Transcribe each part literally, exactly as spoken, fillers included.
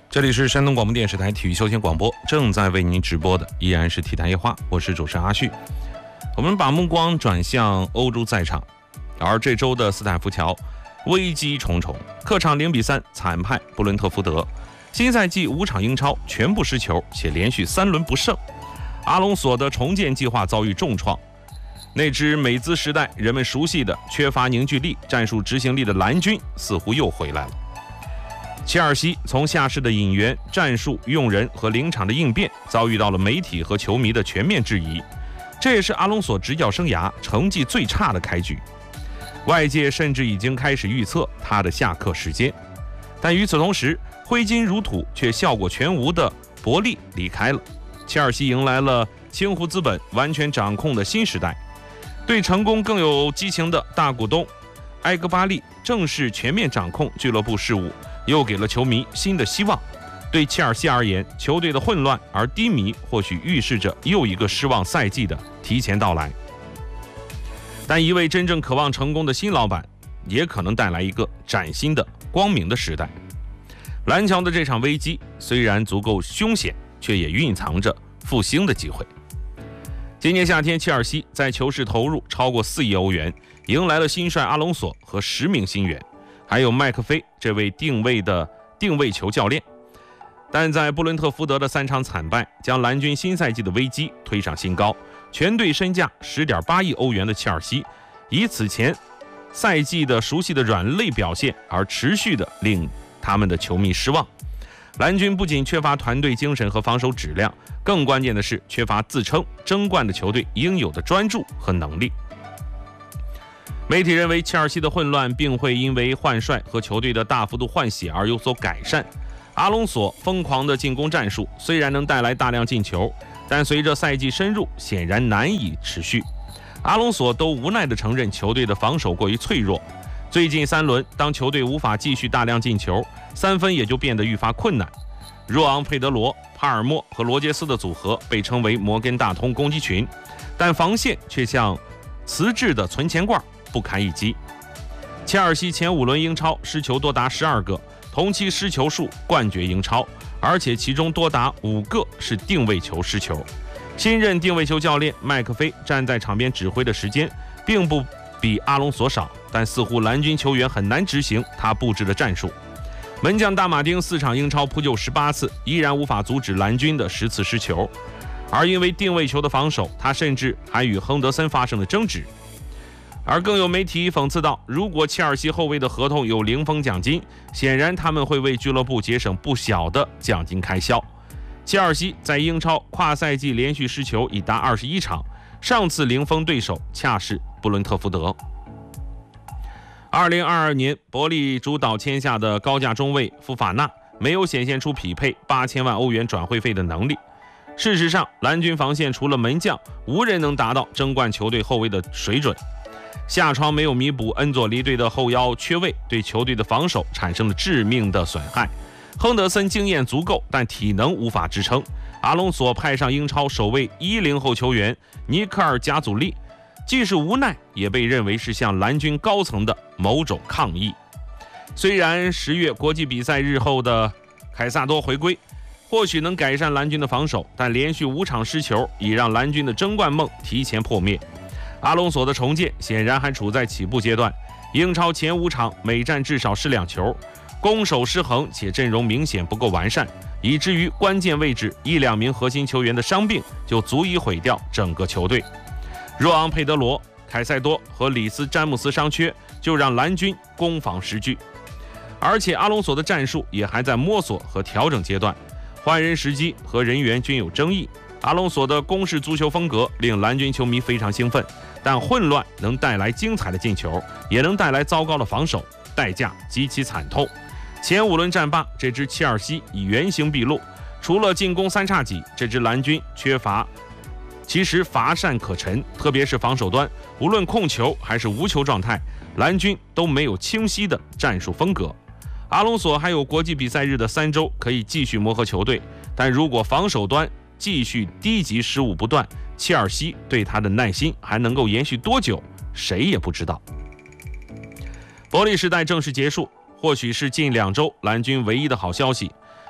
这里是山东广播电视台体育休闲广播，正在为您直播的依然是体坛夜话，我是主持人阿旭。我们把目光转向欧洲赛场，而这周的斯坦福桥危机重重，客场零比三惨败布伦特福德，新赛季五场英超全部失球，且连续三轮不胜。阿隆索的重建计划遭遇重创，那支美资时代人们熟悉的缺乏凝聚力、战术执行力的蓝军似乎又回来了。切尔西从下士的引援、战术用人和临场的应变，遭遇到了媒体和球迷的全面质疑，这也是阿隆索执教生涯成绩最差的开局。外界甚至已经开始预测他的下课时间，但与此同时，挥金如土却效果全无的伯利离开了，切尔西迎来了青湖资本完全掌控的新时代。对成功更有激情的大股东埃格巴利正式全面掌控俱乐部事务，又给了球迷新的希望。对切尔西而言，球队的混乱而低迷或许预示着又一个失望赛季的提前到来。但一位真正渴望成功的新老板，也可能带来一个崭新的光明的时代。蓝桥的这场危机虽然足够凶险，却也蕴藏着复兴的机会。今年夏天，切尔西在球市投入超过四亿欧元，迎来了新帅阿隆索和十名新员，还有麦克菲这位定位的定位球教练。但在布伦特福德的三场惨败，将蓝军新赛季的危机推上新高。全队身价 十点八亿欧元的切尔西，以此前赛季的熟悉的软肋表现而持续的令他们的球迷失望。蓝军不仅缺乏团队精神和防守质量，更关键的是缺乏自称争冠的球队应有的专注和能力。媒体认为切尔西的混乱并会因为换帅和球队的大幅度换血而有所改善。阿隆索疯狂的进攻战术虽然能带来大量进球，但随着赛季深入，显然难以持续。阿隆索都无奈地承认球队的防守过于脆弱。最近三轮，当球队无法继续大量进球，三分也就变得愈发困难。若昂、佩德罗、帕尔默和罗杰斯的组合被称为摩根大通攻击群，但防线却像瓷质的存钱罐，不堪一击。切尔西前五轮英超失球多达十二个，同期失球数冠绝英超，而且其中多达五个是定位球失球。新任定位球教练麦克菲站在场边指挥的时间并不比阿隆索少，但似乎蓝军球员很难执行他布置的战术。门将大马丁四场英超扑救十八次，依然无法阻止蓝军的十次失球。而因为定位球的防守，他甚至还与亨德森发生了争执。而更有媒体讽刺道，如果切尔西后卫的合同有零封奖金，显然他们会为俱乐部节省不小的奖金开销。切尔西在英超跨赛季连续失球已达二十一场，上次零封对手恰是布伦特福德。二零二二年，伯利主导签下的高价中卫福法纳没有显现出匹配八千万欧元转会费的能力。事实上，蓝军防线除了门将，无人能达到争冠球队后卫的水准。下窗没有弥补恩佐离队的后腰缺位，对球队的防守产生了致命的损害。亨德森经验足够，但体能无法支撑。阿隆索派上英超首位一零后球员尼克尔加祖利，既是无奈，也被认为是向蓝军高层的某种抗议。虽然十月国际比赛日后的凯萨多回归或许能改善蓝军的防守，但连续五场失球已让蓝军的争冠梦提前破灭。阿隆索的重建显然还处在起步阶段，英超前五场每战至少失两球，攻守失衡，且阵容明显不够完善，以至于关键位置一两名核心球员的伤病就足以毁掉整个球队。若昂、佩德罗、凯塞多和里斯詹姆斯伤缺，就让蓝军攻防失据。而且阿隆索的战术也还在摸索和调整阶段，换人时机和人员均有争议。阿隆索的攻势足球风格令蓝军球迷非常兴奋，但混乱能带来精彩的进球，也能带来糟糕的防守，代价极其惨痛。前五轮战罢，这支切尔西已原形毕露，除了进攻三叉戟，这支蓝军缺乏其实乏善可陈，特别是防守端，无论控球还是无球状态，蓝军都没有清晰的战术风格。阿隆索还有国际比赛日的三周可以继续磨合球队，但如果防守端继续低级失误不断，切尔西对他的耐心还能够延续多久，谁也不知道。伯利时代正式结束，或许是近两周蓝军唯一的好消息。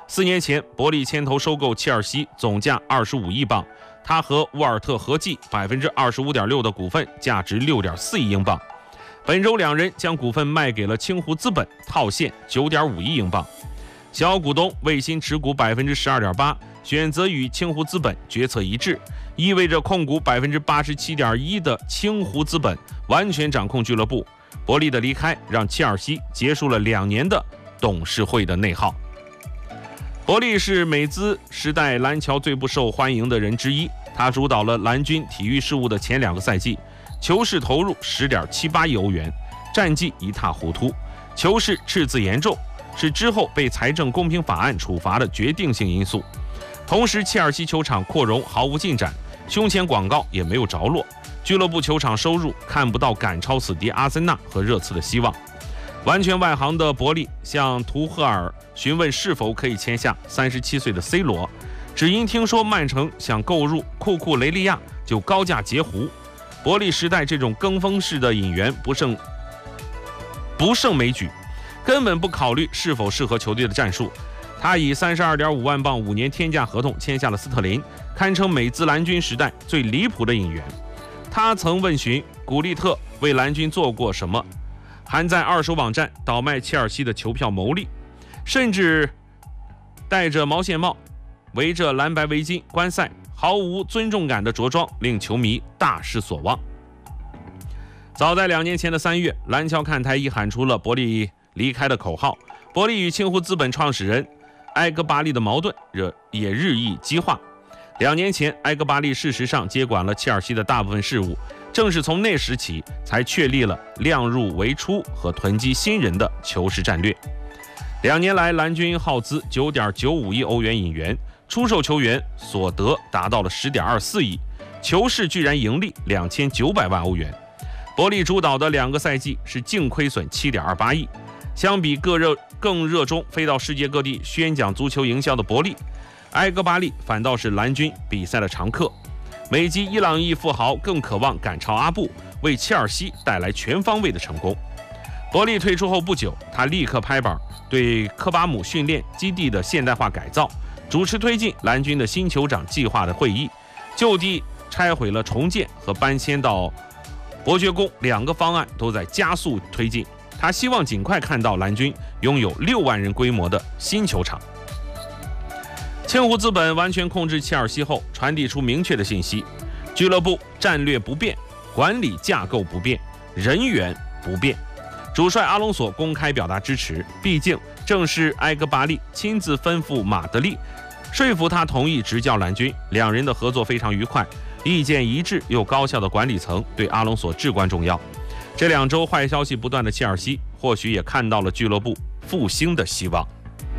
四年前，伯利牵头收购切尔西，总价二十五亿镑。他和沃尔特合计百分之二十五点六的股份，价值六点四亿英镑。本周两人将股份卖给了清湖资本，套现九点五亿英镑。小股东卫星持股百分之十二点八，选择与清湖资本决策一致，意味着控股百分之八十七点一的清湖资本完全掌控俱乐部。伯利的离开让切尔西结束了两年的董事会的内耗。伯利是美资时代蓝桥最不受欢迎的人之一，他主导了蓝军体育事务的前两个赛季，球市投入 十点七八亿欧元，战绩一塌糊涂，球市赤字严重，是之后被财政公平法案处罚的决定性因素。同时，切尔西球场扩容毫无进展，胸前广告也没有着落，俱乐部球场收入看不到赶超死敌阿森纳和热刺的希望。完全外行的伯利向图赫尔询问是否可以签下三十七岁的 C 罗，只因听说曼城想购入库库雷利亚就高价截胡。伯利时代这种跟风式的引援不胜不胜枚举，根本不考虑是否适合球队的战术。他以 三十二点五万镑五年天价合同签下了斯特林，堪称美资蓝军时代最离谱的引援。他曾问询古利特为蓝军做过什么，还在二手网站倒卖切尔西的球票牟利，甚至戴着毛线帽，围着蓝白围巾观赛，毫无尊重感的着装令球迷大失所望。早在两年前的三月，蓝桥看台已喊出了伯利离开的口号。伯利与清湖资本创始人埃格巴利的矛盾也日益激化。两年前，埃格巴利事实上接管了切尔西的大部分事务，正是从那时起才确立了量入为出和囤积新人的球市战略。两年来，蓝军耗资 九点九五亿欧元引援，出售球员所得达到了 十点二四亿，球市居然盈利两千九百万欧元。伯利主导的两个赛季是净亏损 七点二八亿。相比更热更热衷飞到世界各地宣讲足球营销的伯利，埃格巴利反倒是蓝军比赛的常客。美籍伊朗裔富豪更渴望赶超阿布，为切尔西带来全方位的成功。伯利退出后不久，他立刻拍板对科巴姆训练基地的现代化改造，主持推进蓝军的新酋长计划的会议，就地拆毁了重建和搬迁到伯爵宫两个方案都在加速推进。他希望尽快看到蓝军拥有六万人规模的新球场。清湖资本完全控制切尔西后，传递出明确的信息：俱乐部战略不变，管理架构不变，人员不变。主帅阿隆索公开表达支持，毕竟正是埃格巴利亲自吩咐马德里，说服他同意执教蓝军。两人的合作非常愉快，意见一致又高效的管理层对阿隆索至关重要。这两周坏消息不断的切尔西，或许也看到了俱乐部复兴的希望。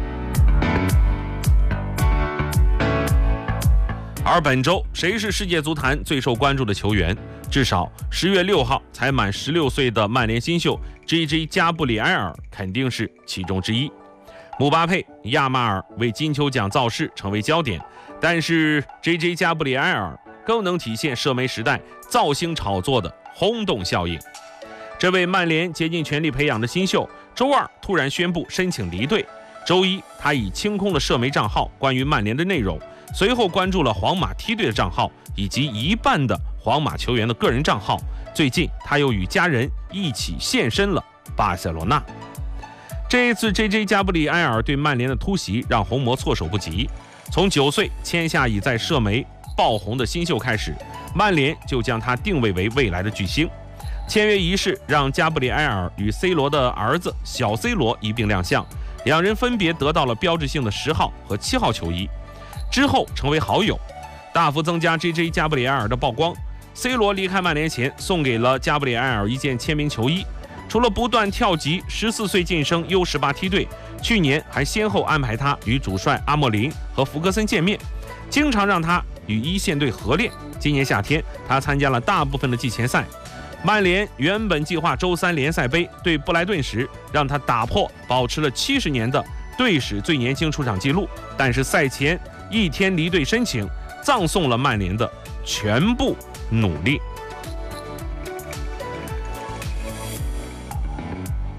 而本周，谁是世界足坛最受关注的球员？至少十月六号才满十六岁的曼联新秀 J J 加布里埃尔肯定是其中之一。姆巴佩、亚马尔为金球奖造势成为焦点，但是 J J 加布里埃尔更能体现社媒时代造星炒作的轰动效应。这位曼联竭尽全力培养的新秀，周二突然宣布申请离队。周一，他已清空了社媒账号关于曼联的内容，随后关注了皇马梯队的账号以及一半的皇马球员的个人账号。最近，他又与家人一起现身了巴塞罗那。这一次 J J 加布里埃尔对曼联的突袭让红魔措手不及。从九岁签下已在社媒爆红的新秀开始，曼联就将他定位为未来的巨星。签约仪式让加布里埃尔与 C 罗的儿子小 C 罗一并亮相，两人分别得到了标志性的十号和七号球衣，之后成为好友，大幅增加 J J 加布里埃尔的曝光。C 罗离开曼联前送给了加布里埃尔一件签名球衣。除了不断跳级，十四岁晋升 U 十八 梯队，去年还先后安排他与主帅阿莫林和福格森见面，经常让他与一线队合练。今年夏天，他参加了大部分的季前赛。曼联原本计划周三联赛杯对布莱顿时，让他打破保持了七十年的队史最年轻出场纪录，但是赛前一天离队申请，葬送了曼联的全部努力。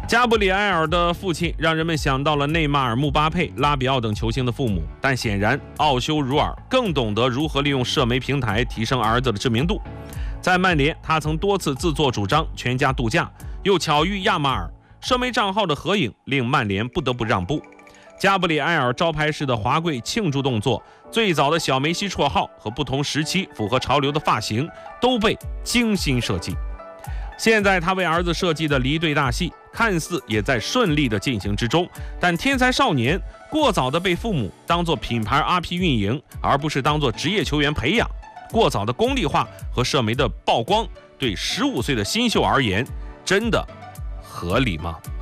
加布里埃尔的父亲让人们想到了内马尔、姆巴佩、拉比奥等球星的父母，但显然奥修·茹尔更懂得如何利用社媒平台提升儿子的知名度。在曼联，他曾多次自作主张全家度假，又巧遇亚马尔，社媒账号的合影令曼联不得不让步。加布里埃尔招牌式的华贵庆祝动作，最早的小梅西绰号和不同时期符合潮流的发型都被精心设计。现在他为儿子设计的离队大戏看似也在顺利的进行之中，但天才少年过早的被父母当作品牌 R P 运营，而不是当作职业球员培养，过早的功利化和社媒的曝光，对十五岁的新秀而言真的合理吗？